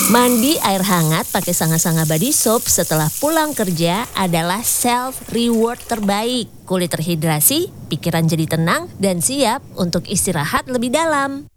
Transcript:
Mandi air hangat pakai Sanga-Sanga Body Soap setelah pulang kerja adalah self reward terbaik. Kulit terhidrasi, pikiran jadi tenang, dan siap untuk istirahat lebih dalam.